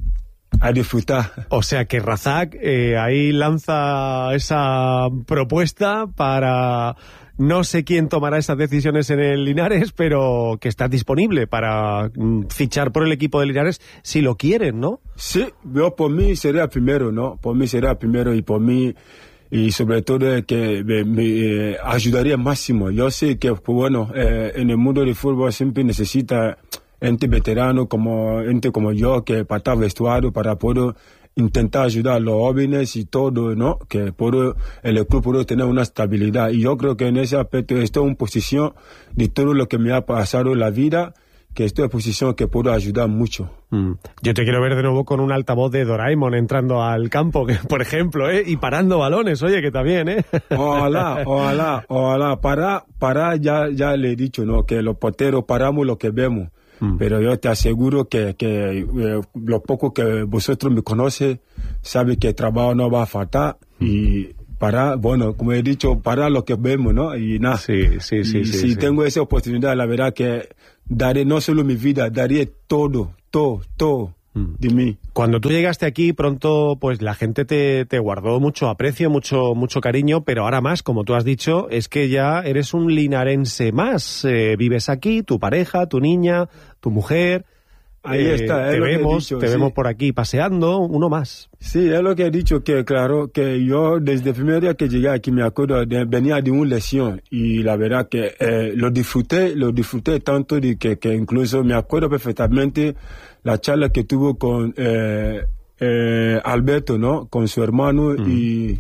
a disfrutar. O sea que Razak eh, ahí lanza esa propuesta para... No sé quién tomará esas decisiones en el Linares, pero que está disponible para mm, fichar por el equipo de Linares si lo quieren, ¿no? Sí, yo por mí sería primero, ¿no? Por mí sería primero y por mí, y sobre todo que me, me eh, ayudaría máximo. Yo sé que, pues, bueno, eh, en el mundo del fútbol siempre necesita gente veterano como gente como yo que para estar vestuario, para poder intentar ayudar a los jóvenes y todo, ¿no? Que por el club puede tener una estabilidad. Y yo creo que en ese aspecto estoy en posición de todo lo que me ha pasado en la vida, que estoy en posición que puedo ayudar mucho. Mm. Yo te quiero ver de nuevo con un altavoz de Doraemon entrando al campo, que, por ejemplo, ¿eh? Y parando balones, oye, que también, ¿eh? Ojalá, ojalá, ojalá. Para, para, ya, ya le he dicho, ¿no? Que los porteros paramos lo que vemos. Mm. Pero yo te aseguro que, que eh, lo poco que vosotros me conocen, sabe que el trabajo no va a faltar. Mm. Y para, bueno, como he dicho, para lo que vemos, ¿no? Y nada. Sí, sí, sí. Y sí, si sí. tengo esa oportunidad, la verdad que daré no solo mi vida, daré todo, todo, todo mm. de mí. Cuando tú llegaste aquí, pronto, pues la gente te, te guardó mucho aprecio, mucho, mucho cariño, pero ahora más, como tú has dicho, es que ya eres un linarense más. Eh, vives aquí, tu pareja, tu niña, tu mujer. Ahí eh, está, te vemos, dicho, te sí. vemos por aquí paseando, uno más. Sí, es lo que he dicho, que claro, que yo desde el primer día que llegué aquí me acuerdo, de, venía de una lesión y la verdad que eh, lo disfruté, lo disfruté tanto de que, que incluso me acuerdo perfectamente la charla que tuvo con eh, eh, Alberto, ¿no? Con su hermano mm. y...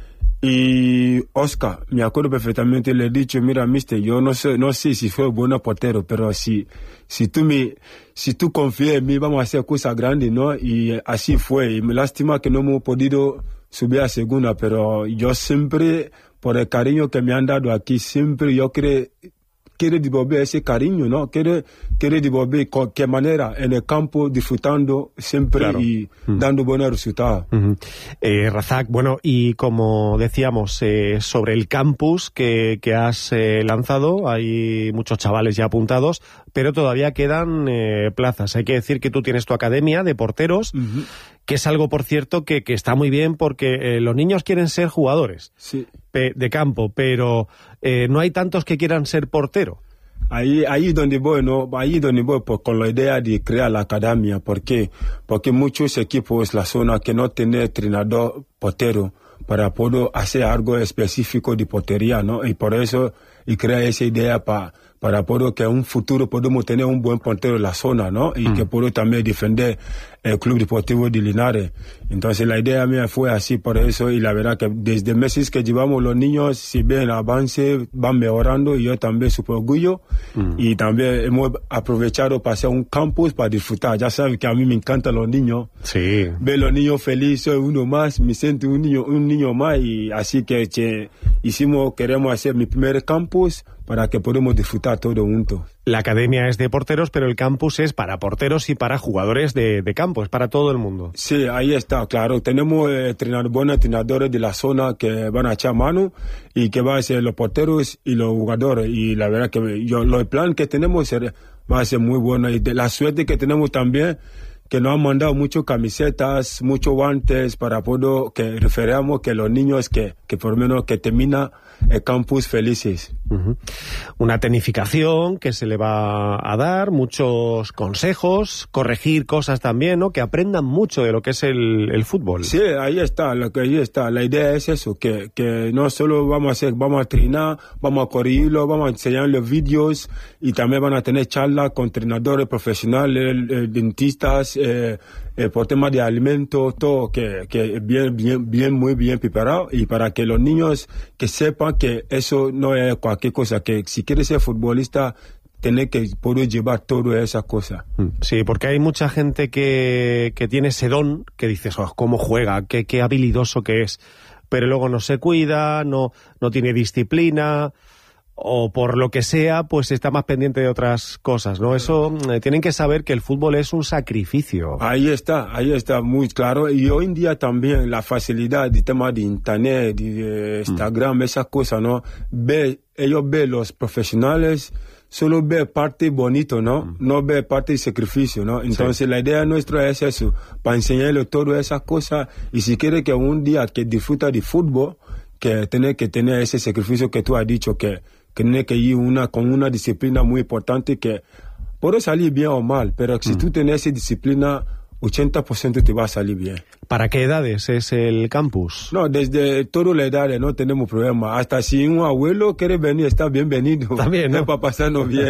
Y Oscar, me acuerdo perfectamente, le he dicho, mira, mister, yo no sé, no sé si fue bueno portero, pero si, si tú me, si tú confías en mí, vamos a hacer cosas grandes, ¿no? Y así fue. Y me lástima que no hemos podido subir a segunda, pero yo siempre, por el cariño que me han dado aquí, siempre yo creo, quiero devolver ese cariño, ¿no? Quiero, quiero devolver con qué manera en el campo, disfrutando siempre claro. y mm. dando buenos resultados. Uh-huh. eh, Razak, bueno, y como decíamos, eh, sobre el campus que, que has eh, lanzado, hay muchos chavales ya apuntados, pero todavía quedan eh, plazas. Hay que decir que tú tienes tu academia de porteros, uh-huh. que es algo, por cierto, que, que está muy bien porque eh, los niños quieren ser jugadores sí. pe- de campo, pero eh, no hay tantos que quieran ser portero. Ahí, ahí donde voy, ¿no? Ahí donde voy pues, con la idea de crear la academia. ¿Por qué? Porque muchos equipos en la zona que no tienen entrenador portero para poder hacer algo específico de portería, ¿no? Y por eso, y crear esa idea para para poder que en un futuro podamos tener un buen portero en la zona, ¿no? Y mm. que pueda también defender el Club Deportivo de Linares. Entonces la idea mía fue así por eso, y la verdad que desde meses que llevamos los niños, si ven avance, van mejorando, y yo también súper orgullo. Mm. Y también hemos aprovechado para hacer un campus para disfrutar. Ya saben que a mí me encantan los niños. Sí. Ver los niños felices, soy uno más, me siento un niño, un niño más, y así que, que hicimos, queremos hacer mi primer campus para que podamos disfrutar todo juntos. La academia es de porteros, pero el campus es para porteros y para jugadores de, de campo, es para todo el mundo. Sí, ahí está, claro. Tenemos eh, entrenadores, buenos entrenadores de la zona que van a echar mano y que van a ser los porteros y los jugadores. Y la verdad que yo, lo, el plan que tenemos va a ser muy bueno. Y de la suerte que tenemos también, que nos han mandado muchas camisetas, muchos guantes para poder que referamos que los niños que, que por lo menos que terminan el campus felices. Uh-huh. Una tecnificación que se le va a dar, muchos consejos, corregir cosas también, ¿no? Que aprendan mucho de lo que es el, el fútbol. Sí, ahí está, lo que ahí está. La idea es eso, que, que no solo vamos a hacer, vamos a entrenar, vamos a corregirlo, vamos a enseñarles vídeos y también van a tener charlas con entrenadores profesionales, eh, dentistas, eh, eh, por temas de alimentos, todo que, que bien, bien, bien, muy bien preparado, y para que los niños que sepan que eso no es cualquier cosa, que si quieres ser futbolista tener que poder llevar todas esas cosas. Sí, porque hay mucha gente que, que tiene ese don, que dices, oh, cómo juega, qué, qué habilidoso que es, pero luego no se cuida, no, no tiene disciplina, o por lo que sea, pues está más pendiente de otras cosas, ¿no? Eso, eh, tienen que saber que el fútbol es un sacrificio. Ahí está, ahí está muy claro, y hoy en día también la facilidad de tema de internet, de Instagram, mm. esas cosas, ¿no? Ve, ellos ven los profesionales, solo ve parte bonito, ¿no? Mm. No ve parte de sacrificio, ¿no? Entonces sí. La idea nuestra es eso, para enseñarle todas esas cosas, y si quiere que un día que disfruta de fútbol, que tiene que tener ese sacrificio que tú has dicho, que que tiene que ir una, con una disciplina muy importante, que puede salir bien o mal, pero si mm. tú tienes esa disciplina, ochenta por ciento te va a salir bien. ¿Para qué edades es el campus? No, desde todas las edades no tenemos problema. Hasta si un abuelo quiere venir, está bienvenido. También, ¿no? Para pasarnos bien.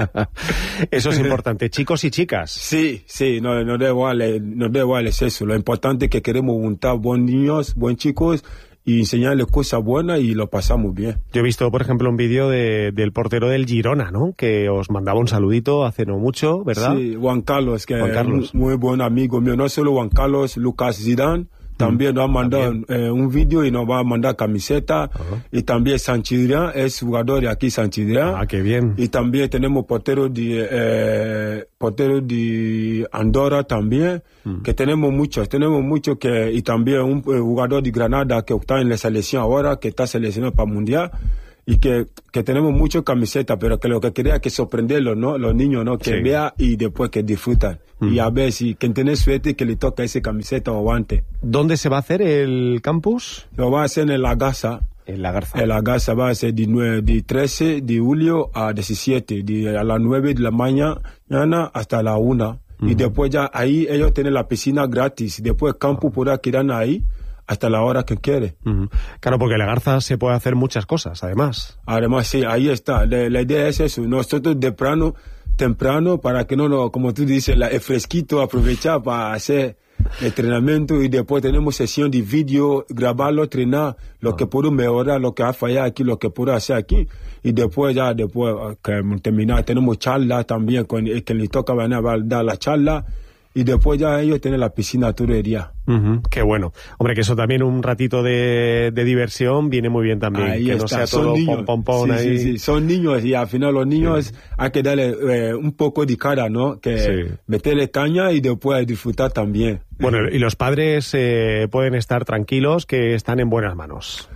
Eso es importante. Chicos y chicas. Sí, sí, no, no da igual, no da igual es eso. Lo importante es que queremos juntar buenos niños, buenos chicos, y enseñarles cosas buenas y lo pasamos bien. Yo he visto, por ejemplo, un vídeo de, del portero del Girona, ¿no? Que os mandaba un saludito hace no mucho, ¿verdad? Sí, Juan Carlos, que Juan Carlos. es un muy buen amigo mío. No solo Juan Carlos, Lucas Zidane, también nos ha mandado eh, un vídeo y nos va a mandar camiseta. Uh-huh. Y también Sanchidrián, es jugador de aquí Sanchidrián. Ah, qué bien. Y también tenemos portero de, eh, portero de Andorra también, uh-huh. que tenemos muchos, tenemos muchos que, y también un eh, jugador de Granada que está en la selección ahora, que está seleccionado para el Mundial. Y que, que tenemos muchas camisetas, pero que lo que quería es que sorprenderlos, ¿no? Los niños, ¿no? Que sí. vean y después que disfrutan. Mm. Y a ver si quien tiene suerte que le toca esa camiseta o guante. ¿Dónde se va a hacer el campus? Lo va a hacer en La Garza. En La Garza. En La Garza va a ser de, nueve, de trece de julio a diecisiete, de a las nueve de la mañana hasta la una. Mm. Y después ya ahí ellos tienen la piscina gratis. Después el campus podrá quedar ahí hasta la hora que quiere. Uh-huh. Claro, porque en La Garza se puede hacer muchas cosas, además. Además, sí, ahí está. La, la idea es eso. Nosotros temprano, temprano, para que no, no como tú dices, la, el fresquito, aprovechar para hacer entrenamiento, y después tenemos sesión de vídeo, grabarlo, entrenar, lo uh-huh. que puedo mejorar, lo que ha fallado aquí, lo que puedo hacer aquí. Y después ya, después que terminar, tenemos charla también, con el que le toca venir a dar la charla. Y después ya ellos tienen la piscina todo el día. Uh-huh, qué bueno. Hombre, que eso también, un ratito de, de diversión, viene muy bien también. Ahí que está. No sea son todo niños. pom, pom, pom sí, ahí. Sí, sí, son niños, y al final los niños sí. hay que darle eh, un poco de cara, ¿no? Que sí. meterle caña y después disfrutar también. Bueno, y los padres eh, pueden estar tranquilos, que están en buenas manos.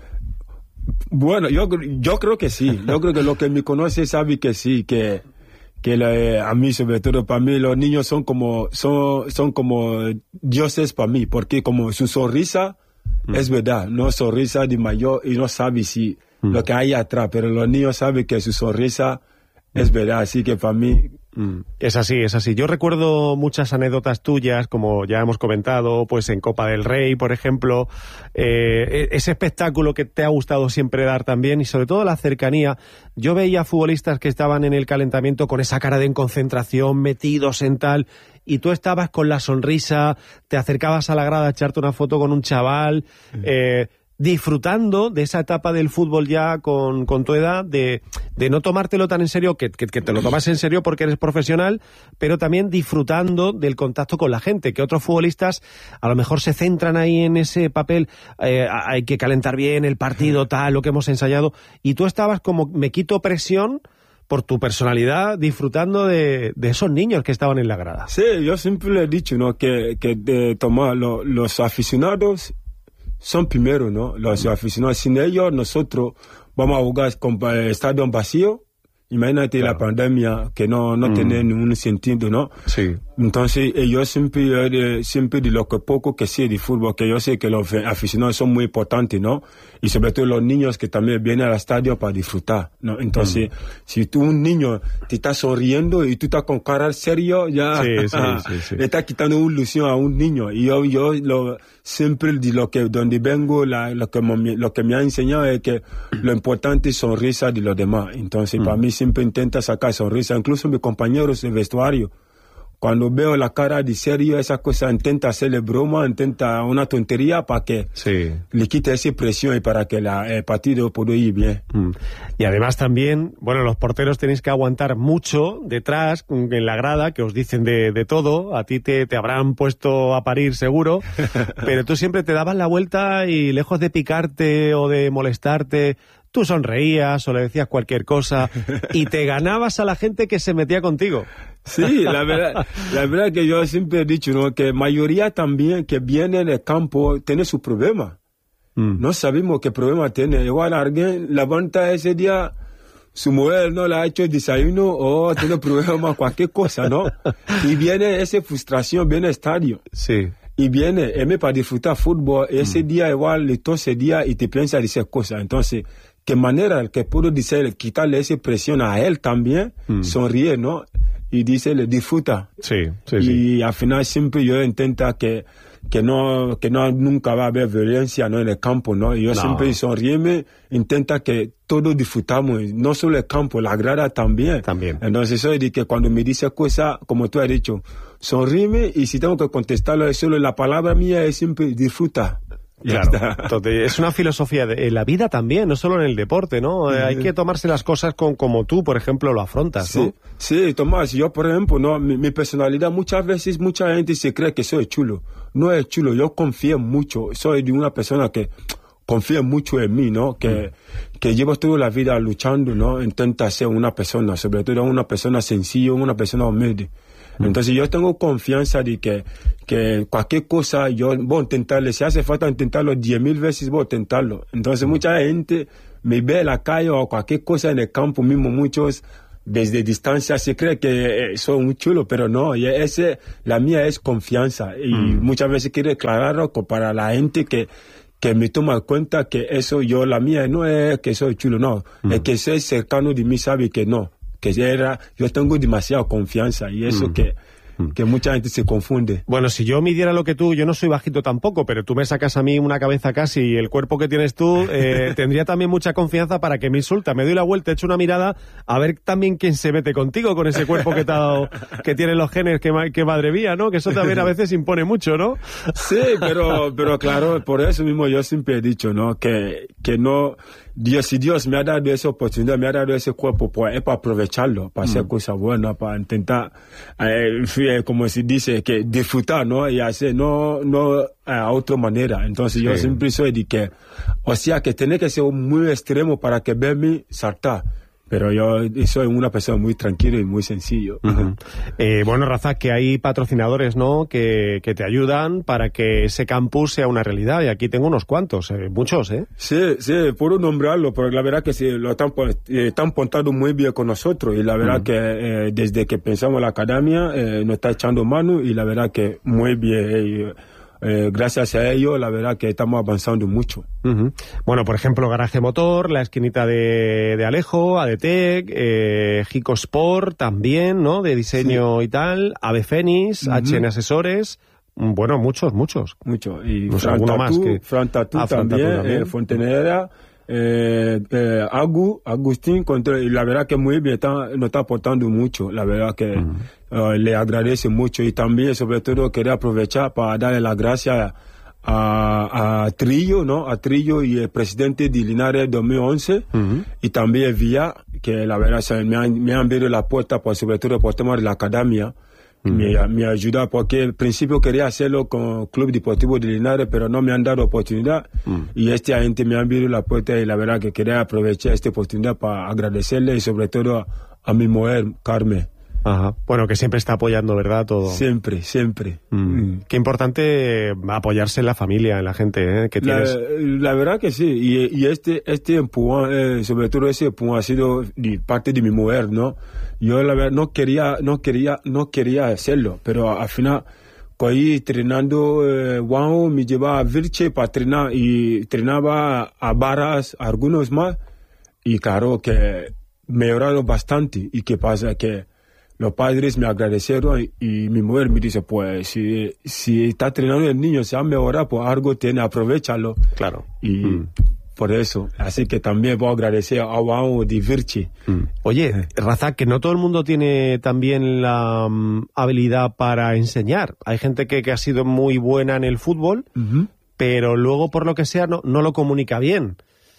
Bueno, yo, yo creo que sí. Yo creo que lo que me conoce sabe que sí, que... que la, a mí, sobre todo para mí, los niños son como son son como dioses para mí, porque como su sonrisa mm. es verdad, no sonrisa de mayor, y no sabe si mm. lo que hay atrás, pero los niños saben que su sonrisa mm. es verdad, así que para mí... Mm. Es así, es así. Yo recuerdo muchas anécdotas tuyas, como ya hemos comentado, pues en Copa del Rey, por ejemplo, eh, ese espectáculo que te ha gustado siempre dar también, y sobre todo la cercanía. Yo veía futbolistas que estaban en el calentamiento con esa cara de concentración, metidos en tal, y tú estabas con la sonrisa, te acercabas a la grada a echarte una foto con un chaval, mm. eh, disfrutando de esa etapa del fútbol ya con, con tu edad, de, de no tomártelo tan en serio, que, que, que te lo tomas en serio porque eres profesional, pero también disfrutando del contacto con la gente, que otros futbolistas a lo mejor se centran ahí en ese papel, eh, hay que calentar bien el partido, tal, lo que hemos ensayado, y tú estabas como, me quito presión por tu personalidad, disfrutando de, de esos niños que estaban en la grada. Sí, yo siempre le he dicho, ¿no? que, que de tomar lo, los aficionados son primero, ¿no? Los aficionados. Sin ellos, nosotros vamos a jugar con eh, estadio vacío. Imagínate claro. la pandemia, que no, no mm. tiene ningún sentido, ¿no? Sí. Entonces, eh, yo siempre, eh, siempre de lo que poco que sé de fútbol, que yo sé que los aficionados son muy importantes, ¿no? Y sobre todo los niños que también vienen al estadio para disfrutar, ¿no? Entonces, mm. si tú, un niño, te está sonriendo y tú estás con cara serio, ya sí, sí, sí, sí. le estás quitando una ilusión a un niño. Y yo, yo lo, siempre de lo que, donde vengo, la, lo, que me, lo que me ha enseñado es que lo importante es sonrisa de los demás. Entonces, mm. para mí siempre intenta sacar sonrisa, incluso mis compañeros de vestuario. Cuando veo la cara de serio, esa cosa, intenta hacerle broma, intenta una tontería para que sí. le quite esa presión y para que la, el partido pueda ir bien. Mm. Y además también, bueno, los porteros tenéis que aguantar mucho detrás, en la grada, que os dicen de, de todo. A ti te, te habrán puesto a parir seguro, pero tú siempre te dabas la vuelta y lejos de picarte o de molestarte, tú sonreías o le decías cualquier cosa y te ganabas a la gente que se metía contigo. Sí, la verdad, la verdad que yo siempre he dicho, ¿no? Que mayoría también que viene del campo tiene su problema. Mm. No sabemos qué problema tiene. Igual alguien levanta ese día, su mujer no le ha hecho el desayuno o tiene problema, cualquier cosa, ¿no? Y viene esa frustración, viene al estadio. Sí. Y viene, M para disfrutar fútbol, ese mm. día igual, y todo ese día, y te piensa decir cosas. Entonces, ¿qué manera que puedo decir, quitarle esa presión a él también? Mm. Sonríe, ¿no? Y dice, le disfruta. Sí, sí, y sí. al final siempre yo intento que, que no, que no, nunca va a haber violencia, ¿no? En el campo, ¿no? Y yo no. siempre sonríeme, intenta que todos disfrutamos, no solo el campo, la grada también. También. Entonces, eso es de que cuando me dice cosas, como tú has dicho, sonríeme, y si tengo que contestarlo, solo la palabra mía es siempre disfruta. Claro, entonces, es una filosofía de en la vida también, no solo en el deporte, ¿no? Sí. Hay que tomarse las cosas con, como tú, por ejemplo, lo afrontas, sí. ¿no? Sí, Tomás, yo, por ejemplo, no, mi, mi personalidad, muchas veces, mucha gente se cree que soy chulo. No es chulo, yo confío mucho, soy de una persona que confía mucho en mí, ¿no? Que, mm. que llevo toda la vida luchando, ¿no? Intenta ser una persona, sobre todo una persona sencilla, una persona humilde. Entonces yo tengo confianza de que, que cualquier cosa yo voy a intentarle, si hace falta intentarlo diez mil veces, voy a intentarlo. Entonces mucha gente me ve en la calle o cualquier cosa en el campo mismo, muchos desde distancia se cree que soy un chulo, pero no, y ese, la mía es confianza. Y mm. muchas veces quiero aclararlo para la gente que que me toma cuenta que eso yo, la mía no es que soy chulo, no, mm. es que soy cercano de mí sabe que no. Que era, yo tengo demasiada confianza y eso mm. que, que mucha gente se confunde. Bueno, si yo midiera lo que tú, yo no soy bajito tampoco, pero tú me sacas a mí una cabeza casi y el cuerpo que tienes tú, eh, tendría también mucha confianza para que me insulta. Me doy la vuelta, echo una mirada a ver también quién se mete contigo con ese cuerpo que te ha dado, que tienen los genes, que, que madre mía, ¿no? Que eso también a veces impone mucho, ¿no? Sí, pero, pero claro, por eso mismo yo siempre he dicho, ¿no? Que, que no, Dios, si Dios me ha dado esa oportunidad, me ha dado ese cuerpo, pues es para aprovecharlo, para mm. hacer cosas buenas, para intentar, eh, como se dice, que disfrutar, ¿no? Y hacer, no, no a otra manera. Entonces sí. yo siempre soy de que, o sea, que tiene que ser muy extremo para que verme saltar. Pero yo soy una persona muy tranquila y muy sencillo. Uh-huh. eh, bueno, Razak, que hay patrocinadores, ¿no?, que, que te ayudan para que ese campus sea una realidad. Y aquí tengo unos cuantos, eh, muchos, ¿eh? Sí, sí, puedo nombrarlo, pero la verdad que sí, lo están, eh, están portando muy bien con nosotros. Y la verdad uh-huh. que eh, desde que pensamos en la academia, eh, nos está echando mano y la verdad que muy bien. Eh, Eh, gracias a ello, la verdad que estamos avanzando mucho. Uh-huh. Bueno, por ejemplo, Garaje Motor, la esquinita de, de Alejo, Adetec, eh, Jico Sport también, ¿no?, de diseño sí. y tal, Ave Fénix, uh-huh. H N Asesores, bueno, muchos, muchos. Muchos. Y no sé, Fran alguno Tatú, más que... Fran Tatú ah, también, Fran Tatú también. Eh, Fontenera, eh, eh, Agu, Agustín, contra, y la verdad que muy bien, está, nos está aportando mucho, la verdad que uh-huh. uh, le agradece mucho y también sobre todo quería aprovechar para darle las gracias a, a Trillo, ¿no? A Trillo y el presidente de Linares dos mil once uh-huh. y también Villa, que la verdad se, me, han, me han abierto la puerta por, sobre todo por el tema de la academia. Mm. Me, me ayuda porque al principio quería hacerlo con el Club Deportivo de Linares, pero no me han dado oportunidad. Mm. Y este agente me ha abierto la puerta y la verdad que quería aprovechar esta oportunidad para agradecerle y sobre todo a, a mi mujer, Carmen. Ajá. Bueno, que siempre está apoyando, ¿verdad? Todo. Siempre, siempre. Mm. Mm. Qué importante apoyarse en la familia, en la gente, ¿eh? Que tienes... la, la verdad que sí. Y, y este, este empujón, eh, sobre todo ese empujón ha sido de parte de mi mujer, ¿no? Yo la verdad no quería, no quería, no quería hacerlo, pero al final, ahí entrenando, eh, Juanjo me llevaba a Virche para entrenar y entrenaba a Barras, a algunos más. Y claro que mejoraron bastante. ¿Y qué pasa? Que los padres me agradecieron y, y mi mujer me dice, pues, si, si está entrenando el niño, se ha mejorado, pues algo tiene, aprovechalo. Claro. Y mm. por eso, así que también voy a agradecer a Juanjo de Virchi. Mm. Oye, Razak, que no todo el mundo tiene también la um, habilidad para enseñar. Hay gente que, que ha sido muy buena en el fútbol, uh-huh. pero luego, por lo que sea, no, no lo comunica bien.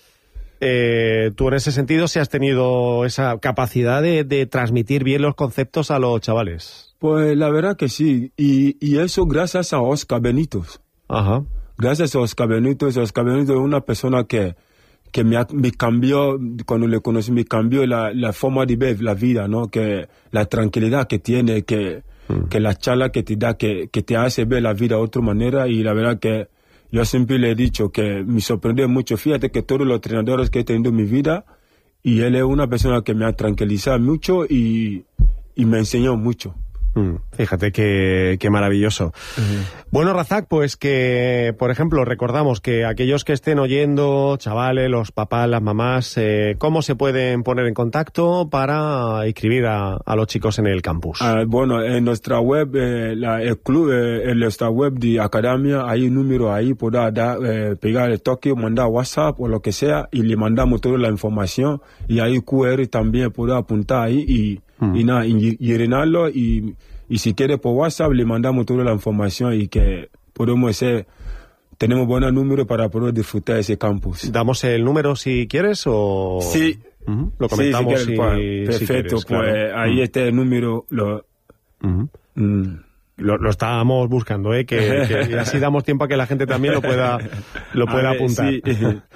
Eh, tú en ese sentido si has tenido esa capacidad de, de transmitir bien los conceptos a los chavales. Pues la verdad que sí, y, y eso gracias a Oscar Benítez. Ajá. Gracias a Oscar Benítez. Oscar Benítez es una persona que, que me, me cambió, cuando le conocí, me cambió la, la forma de ver la vida, ¿no? Que la tranquilidad que tiene, que, mm. que la charla que te da, que, que te hace ver la vida de otra manera, y la verdad que yo siempre le he dicho que me sorprendió mucho. Fíjate que todos los entrenadores que he tenido en mi vida, y él es una persona que me ha tranquilizado mucho y, y me enseñó mucho. Mm, fíjate qué, qué maravilloso. Uh-huh. Bueno, Razak, pues que, por ejemplo, recordamos que aquellos que estén oyendo, chavales, los papás, las mamás, eh, ¿cómo se pueden poner en contacto para inscribir a, a los chicos en el campus? Uh, bueno, en nuestra web, eh, la, el club, eh, en nuestra web de academia, hay un número ahí, podrá dar, eh, pegar el toque, mandar WhatsApp o lo que sea, y le mandamos toda la información, y ahí Q R también podrá apuntar ahí y Mm. y nada, y, y llenarlo, y, y si quiere por WhatsApp le mandamos toda la información, y que podemos hacer, tenemos buenos números para poder disfrutar de ese campus. ¿Damos el número si quieres o...? Sí. Uh-huh. Lo comentamos sí, si si, pues, perfecto, si quieres, pues claro. ahí uh-huh. está el número. Lo, uh-huh. mm. lo, lo estábamos buscando, ¿eh? Que, que y así damos tiempo a que la gente también lo pueda, lo pueda ver, apuntar. Sí.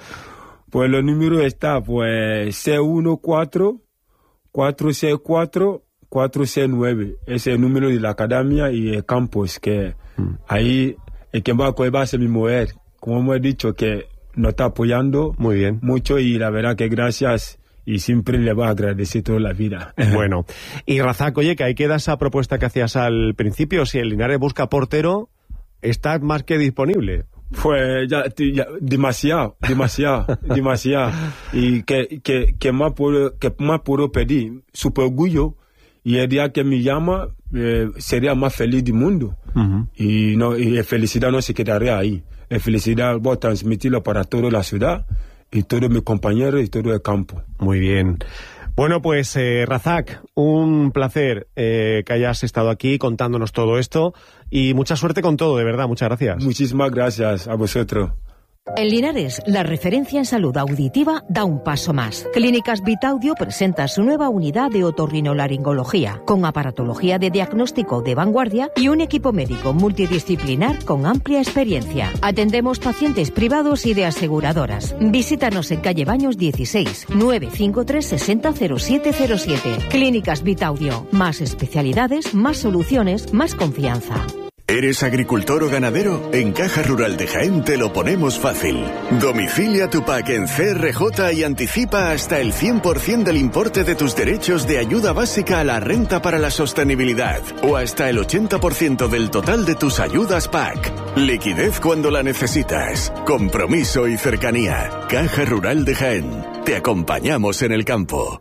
Pues el número está, pues, C catorce cuatro seis cuatro cuatro seis nueve. Ese es el número de la academia y el campus, que mm. ahí el que va a coger va a ser mi mujer, como hemos dicho, que nos está apoyando muy bien, mucho, y la verdad que gracias, y siempre le va a agradecer toda la vida. Bueno, y Razak, oye, que ahí queda esa propuesta que hacías al principio, si el Linares busca portero, está más que disponible. Pues ya, ya demasiado, demasiado, demasiado. Y que, que, que, más puedo, que más puedo pedir, super orgullo, y el día que me llama, eh, sería más feliz del mundo. Uh-huh. Y, no, y la felicidad no se quedaría ahí. La felicidad voy a transmitirlo para toda la ciudad, y todos mis compañeros y todo el campo. Muy bien. Bueno, pues eh, Razak, un placer eh, que hayas estado aquí contándonos todo esto, y mucha suerte con todo, de verdad, muchas gracias. Muchísimas gracias a vosotros. En Linares, la referencia en salud auditiva da un paso más. Clínicas Vitaudio presenta su nueva unidad de otorrinolaringología, con aparatología de diagnóstico de vanguardia y un equipo médico multidisciplinar con amplia experiencia. Atendemos pacientes privados y de aseguradoras. Visítanos en calle Baños dieciséis, nueve cinco tres seis cero cero siete cero siete. Clínicas Vitaudio. Más especialidades, más soluciones, más confianza. ¿Eres agricultor o ganadero? En Caja Rural de Jaén te lo ponemos fácil. Domicilia tu P A C en C R J y anticipa hasta el cien por ciento del importe de tus derechos de ayuda básica a la renta para la sostenibilidad, o hasta el ochenta por ciento del total de tus ayudas P A C. Liquidez cuando la necesitas. Compromiso y cercanía. Caja Rural de Jaén. Te acompañamos en el campo.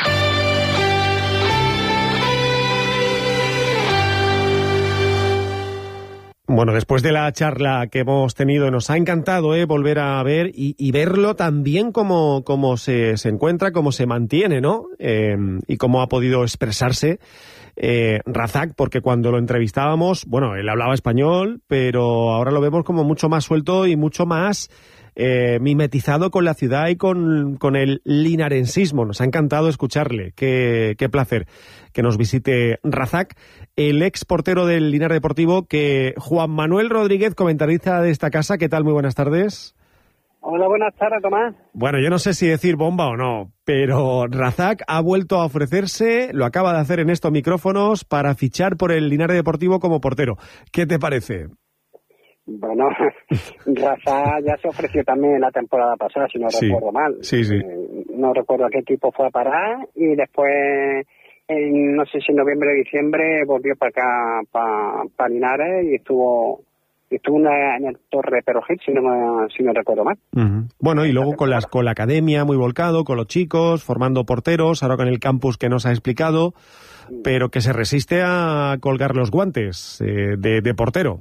Bueno, después de la charla que hemos tenido, nos ha encantado ¿eh? volver a ver y, y verlo también cómo, cómo se, se encuentra, cómo se mantiene, ¿no? Eh, y cómo ha podido expresarse eh, Razak, porque cuando lo entrevistábamos, bueno, él hablaba español, pero ahora lo vemos como mucho más suelto y mucho más eh, mimetizado con la ciudad y con, con el linarensismo. Nos ha encantado escucharle. Qué, qué placer que nos visite Razak, el ex portero del Linares Deportivo, que Juan Manuel Rodríguez, comentarista de esta casa. ¿Qué tal? Muy buenas tardes. Hola, buenas tardes, Tomás. Bueno, yo no sé si decir bomba o no, pero Razak ha vuelto a ofrecerse, lo acaba de hacer en estos micrófonos, para fichar por el Linares Deportivo como portero. ¿Qué te parece? Bueno, Razak ya se ofreció también la temporada pasada, si no sí, recuerdo mal. Sí, sí. Eh, no recuerdo a qué equipo fue a parar y después, en, no sé si en noviembre o diciembre, volvió para acá, para pa Linares y estuvo... Estuvo una, en el Torre Perojil, si no, me, si no recuerdo mal. Uh-huh. Bueno, y luego con, las, con la academia muy volcado, con los chicos, formando porteros, ahora con el campus que nos ha explicado, pero que se resiste a colgar los guantes eh, de, de portero.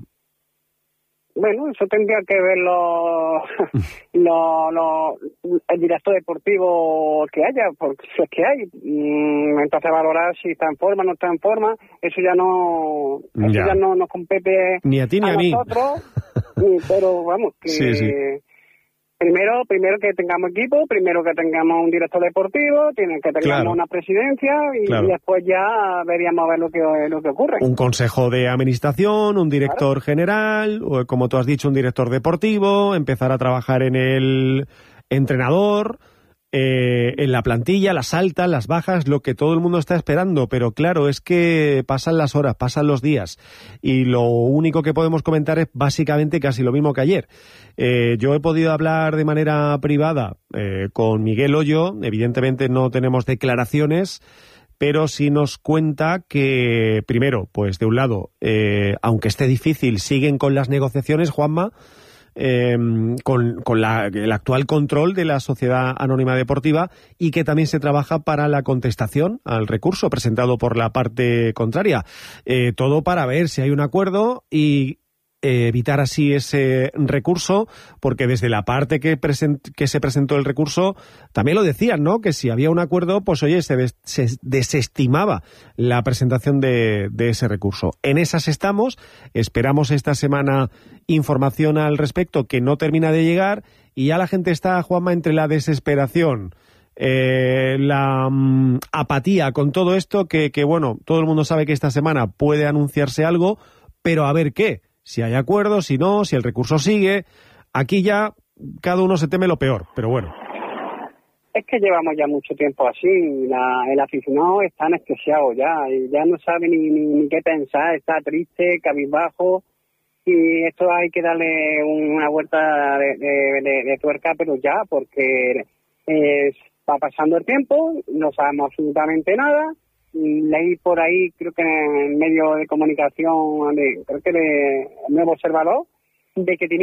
Bueno, eso tendría que ver lo, lo, lo, el director deportivo que haya, porque si es que hay. Entonces valorar si está en forma o no está en forma, eso ya no eso ya, ya no nos compete ni a ti ni a, a mí. nosotros, pero vamos, que sí, sí. primero primero que tengamos equipo, primero que tengamos un director deportivo, tiene que tengamos claro. una presidencia y, claro. y después ya veríamos a ver lo que, lo que ocurre. Un consejo de administración, un director claro. general, o como tú has dicho, un director deportivo, empezar a trabajar en el entrenador, eh, en la plantilla, las altas, las bajas, lo que todo el mundo está esperando, pero claro, es que pasan las horas, pasan los días y lo único que podemos comentar es básicamente casi lo mismo que ayer. Eh, yo he podido hablar de manera privada eh, con Miguel Hoyo, evidentemente no tenemos declaraciones, pero sí nos cuenta que, primero, pues de un lado, eh, aunque esté difícil, siguen con las negociaciones, Juanma, Eh, con, con la, el actual control de la Sociedad Anónima Deportiva y que también se trabaja para la contestación al recurso presentado por la parte contraria. Eh, todo para ver si hay un acuerdo y eh, evitar así ese recurso, porque desde la parte que, present, que se presentó el recurso también lo decían, ¿no? Que si había un acuerdo, pues oye, se, des, se desestimaba la presentación de, de ese recurso. En esas estamos, esperamos esta semana información al respecto que no termina de llegar y ya la gente está, Juanma, entre la desesperación, eh, la mm, apatía con todo esto, que, que bueno, todo el mundo sabe que esta semana puede anunciarse algo, pero a ver qué, si hay acuerdo, si no, si el recurso sigue. Aquí ya cada uno se teme lo peor, pero bueno. Es que llevamos ya mucho tiempo así, la, el aficionado está anestesiado ya, y ya no sabe ni, ni, ni qué pensar, está triste, cabizbajo, y esto hay que darle una vuelta de, de, de, de tuerca, pero ya, porque eh, va pasando el tiempo, no sabemos absolutamente nada. Leí por ahí, creo que en medio de comunicación, de, creo que de Nuevo Observador, de que tiene